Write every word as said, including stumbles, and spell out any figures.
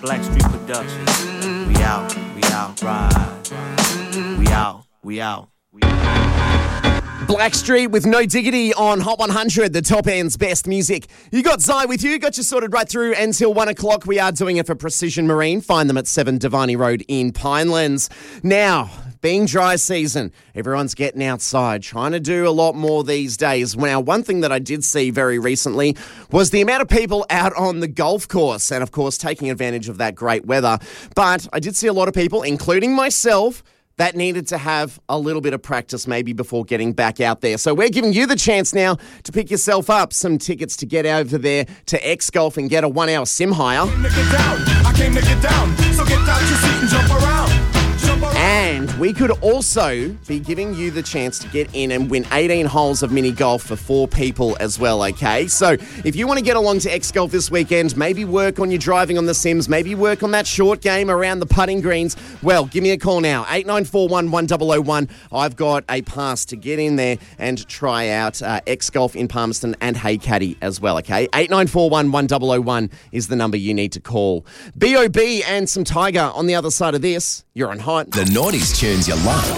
Blackstreet Productions. We out, we out, ride. We out, we out, we out. Blackstreet with No Diggity on Hot one hundred, the top end's best music. You got Zai with you, got you sorted right through until one o'clock. We are doing it for Precision Marine. Find them at seven Devani Road in Pinelands. Now, being dry season, everyone's getting outside, trying to do a lot more these days. Now, one thing that I did see very recently was the amount of people out on the golf course and, of course, taking advantage of that great weather. But I did see a lot of people, including myself, that needed to have a little bit of practice maybe before getting back out there. So we're giving you the chance now to pick yourself up some tickets to get over there to X Golf and get a one-hour sim hire. I came to get down. I came to get down. So get out your seat and jump around. Jump around. And we could also be giving you the chance to get in and win eighteen holes of mini golf for four people as well, okay? So if you want to get along to X Golf this weekend, maybe work on your driving on the Sims, maybe work on that short game around the putting greens, well, give me a call now, eight nine four one, one zero zero one. I've got a pass to get in there and try out uh, X Golf in Palmerston and Hey Caddy as well, okay? eight nine four one, one zero zero one is the number you need to call. B O B and some Tiger on the other side of this. You're on Hot. The noughties tunes you love.